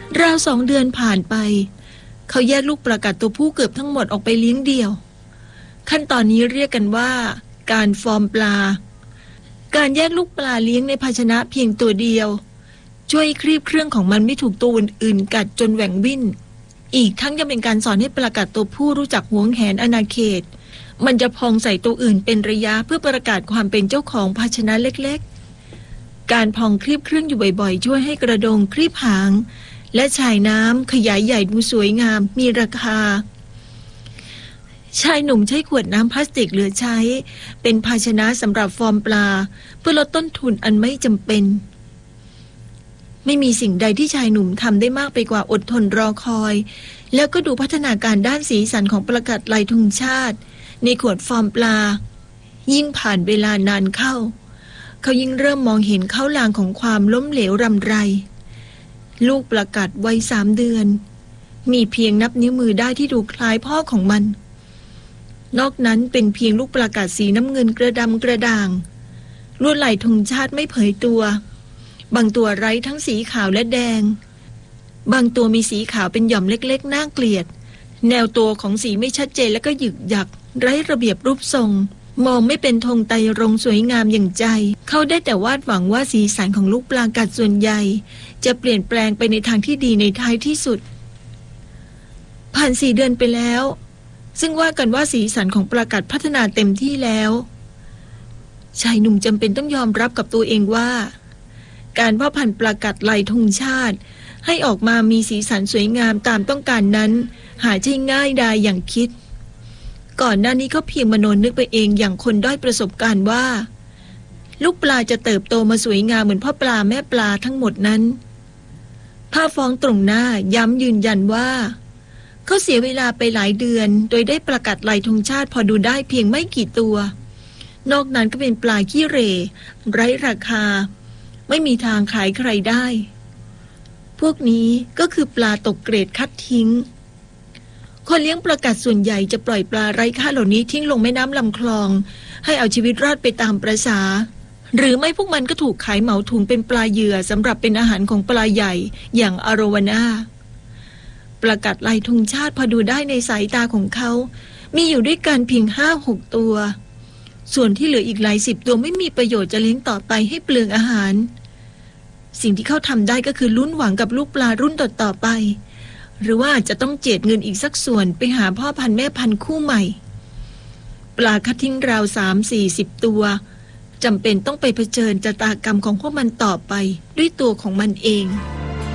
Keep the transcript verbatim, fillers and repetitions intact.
ราวสองเดือนผ่านไปเขาแยกลูกปลากัดตัวผู้เกือบทั้งหมดออกไปเลี้ยงเดี่ยวขั้นตอนนี้เรียกกันว่าการฟอร์มปลาการแยกลูกปลาเลี้ยงในภาชนะเพียงตัวเดียวช่วยคลีบเครื่องของมันไม่ถูกตัวอื่นๆกัดจนแหว่งวิ่นอีกทั้งยังเป็นการสอนให้ปลากัดตัวผู้รู้จักหวงแหนอาณาเขตมันจะพองใส่ตัวอื่นเป็นระยะเพื่อประกาศความเป็นเจ้าของภาชนะเล็กๆการพองคลีบเครื่องอยู่บ่อยๆช่วยให้กระดงคลีบหางและชายน้ำขยายใหญ่ดูสวยงามมีราคาชายหนุ่มใช้ขวดน้ำพลาสติกเหลือใช้เป็นภาชนะสำหรับฟอร์มปลาเพื่อลดต้นทุนอันไม่จำเป็นไม่มีสิ่งใดที่ชายหนุ่มทำได้มากไปกว่าอดทนรอคอยแล้วก็ดูพัฒนาการด้านสีสันของปลากัดลายธงชาติในขวดฟอร์มปลายิ่งผ่านเวลานานเข้าเขายิ่งเริ่มมองเห็นเข้าลางของความล้มเหลวรำไรลูกปลากัดวัยสามเดือนมีเพียงนับนิ้วมือได้ที่ดูคล้ายพ่อของมันนอกนั้นเป็นเพียงลูกปลากัดสีน้ำเงินกระดำกระด่างลวดลายธงชาติไม่เผยตัวบางตัวไร้ทั้งสีขาวและแดงบางตัวมีสีขาวเป็นหย่อมเล็กๆน่าเกลียดแนวตัวของสีไม่ชัดเจนและก็หยึกหยักไร้ระเบียบรูปทรงมองไม่เป็นธงไตรรงค์สวยงามอย่างใจเขาได้แต่วาดหวังว่าสีสันของลูกปลากัดส่วนใหญ่จะเปลี่ยนแปลงไปในทางที่ดีในท้ายที่สุดผ่านสี่เดือนไปแล้วซึ่งว่ากันว่าสีสันของปลากัดพัฒนาเต็มที่แล้วชายหนุ่มจำเป็นต้องยอมรับกับตัวเองว่าการเพาะพันธุ์ปลากัดลายธงชาติให้ออกมามีสีสันสวยงามตามต้องการนั้นหาใช่ง่ายดายอย่างคิดก่อนหน้านี้เขาเพียงมโนนึกไปเองอย่างคนด้อยประสบการณ์ว่าลูกปลาจะเติบโตมาสวยงามเหมือนพ่อปลาแม่ปลาทั้งหมดนั้นผ้าฟองตรงหน้าย้ำยืนยันว่าเขาเสียเวลาไปหลายเดือนโดยได้ปลากัดลายธงชาติพอดูได้เพียงไม่กี่ตัวนอกนั้นก็เป็นปลาขี้เหร่ไร้ราคาไม่มีทางขายใครได้พวกนี้ก็คือปลาตกเกรดคัดทิ้งคนเลี้ยงปลากัดส่วนใหญ่จะปล่อยปลาไร้ค่าเหล่านี้ทิ้งลงแม่น้ำลำคลองให้เอาชีวิตรอดไปตามประสาหรือไม่พวกมันก็ถูกขายเหมาถุงเป็นปลาเหยื่อสำหรับเป็นอาหารของปลาใหญ่อย่างอโรวาน่าปลากัดลายธงชาติพอดูได้ในสายตาของเขามีอยู่ด้วยกันเพียงห้าหกตัวส่วนที่เหลืออีกหลายสิบตัวไม่มีประโยชน์จะเลี้ยงต่อไปให้เปลืองอาหารสิ่งที่เขาทำได้ก็คือลุ้นหวังกับลูกปลารุ่นต่อๆไปหรือว่าจะต้องเจียดเงินอีกสักส่วนไปหาพ่อพันธุ์แม่พันธุ์คู่ใหม่ปลาคัดทิ้งราวสามสี่สิบตัวจำเป็นต้องไปเผชิญชะตากรรมของพวกมันต่อไปด้วยตัวของมันเอง